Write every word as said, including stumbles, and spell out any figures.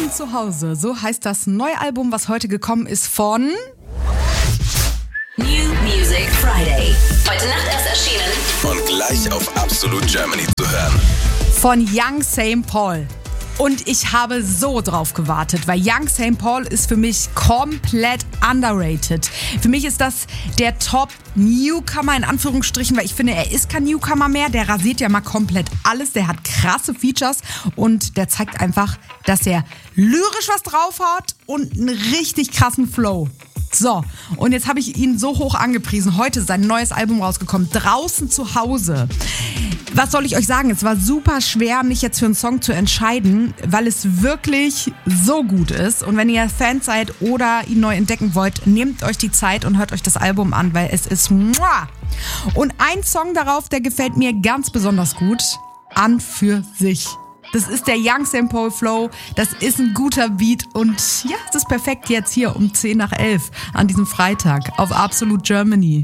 Draußen zu Hause, so heißt das neue Album, was heute gekommen ist von New Music Friday. Heute Nacht erst erschienen. Und gleich auf Absolute Germany zu hören. von Young Saint Paul. Und ich habe so drauf gewartet, weil Young Saint Paul ist für mich komplett underrated. Für mich ist das der Top-Newcomer in Anführungsstrichen, weil ich finde, er ist kein Newcomer mehr. Der rasiert ja mal komplett alles. Der hat krasse Features und der zeigt einfach, dass er lyrisch was drauf hat und einen richtig krassen Flow. So, und jetzt habe ich ihn so hoch angepriesen. Heute ist sein neues Album rausgekommen, Draußen zu Hause. Was soll ich euch sagen? Es war super schwer, mich jetzt für einen Song zu entscheiden, weil es wirklich so gut ist. Und wenn ihr Fans seid oder ihn neu entdecken wollt, nehmt euch die Zeit und hört euch das Album an, weil es ist muah. Und ein Song darauf, der gefällt mir ganz besonders gut. An für sich. Das ist der Young Saint Paul Flow, das ist ein guter Beat und ja, es ist perfekt jetzt hier um zehn nach elf an diesem Freitag auf Absolute Germany.